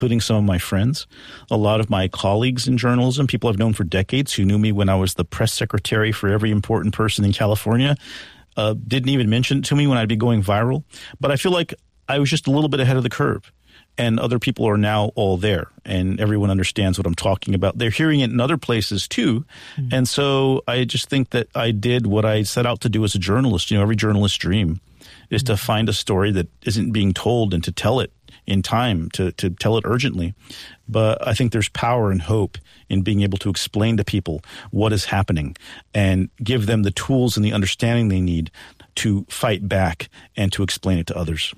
including some of my friends, a lot of my colleagues in journalism, people I've known for decades who knew me when I was the press secretary for every important person in California, didn't even mention it to me when I'd be going viral. But I feel like I was just a little bit ahead of the curve. And other people are now all there, and everyone understands what I'm talking about. They're hearing it in other places too. Mm-hmm. And so I just think that I did what I set out to do as a journalist. You know, every journalist's dream is to find a story that isn't being told and to tell it in time, to tell it urgently. But I think there's power and hope in being able to explain to people what is happening and give them the tools and the understanding they need to fight back and to explain it to others.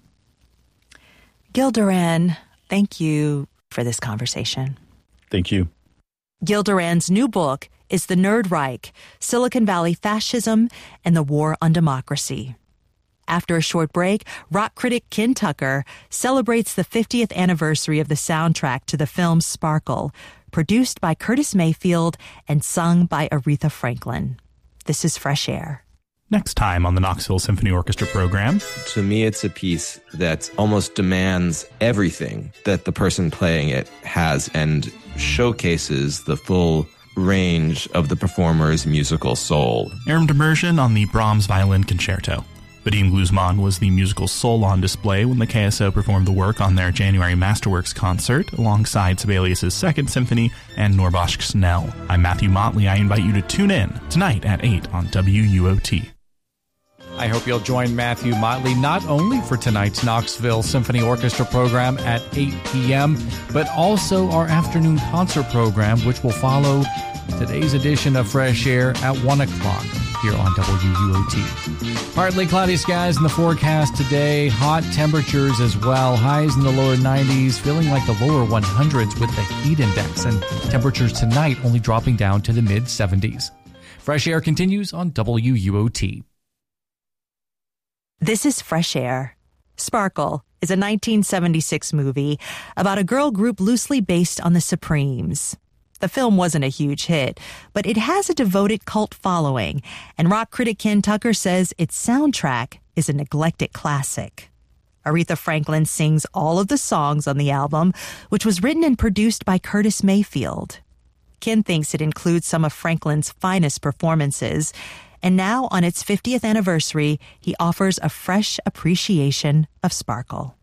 Gil Duran, thank you for this conversation. Thank you. Gil Duran's new book is The Nerd Reich, Silicon Valley Fascism and the War on Democracy. After a short break, rock critic Ken Tucker celebrates the 50th anniversary of the soundtrack to the film Sparkle, produced by Curtis Mayfield and sung by Aretha Franklin. This is Fresh Air. Next time on the Knoxville Symphony Orchestra program. To me, it's a piece that almost demands everything that the person playing it has and showcases the full range of the performer's musical soul. Aram Demirjian on the Brahms Violin Concerto. Vadim Gluzman was the musical soul on display when the KSO performed the work on their January Masterworks concert alongside Sibelius' Second Symphony and Norbosch Snell. I'm Matthew Motley. I invite you to tune in tonight at 8 on WUOT. I hope you'll join Matthew Motley not only for tonight's Knoxville Symphony Orchestra program at 8 p.m., but also our afternoon concert program, which will follow today's edition of Fresh Air at 1 o'clock here on WUOT. Partly cloudy skies in the forecast today, hot temperatures as well, highs in the lower 90s, feeling like the lower 100s with the heat index, and temperatures tonight only dropping down to the mid-70s. Fresh Air continues on WUOT. This is Fresh Air. Sparkle is a 1976 movie about a girl group loosely based on the Supremes. The film wasn't a huge hit, but it has a devoted cult following, and rock critic Ken Tucker says its soundtrack is a neglected classic. Aretha Franklin sings all of the songs on the album, which was written and produced by Curtis Mayfield. Ken thinks it includes some of Franklin's finest performances, and now, on its 50th anniversary, he offers a fresh appreciation of Sparkle.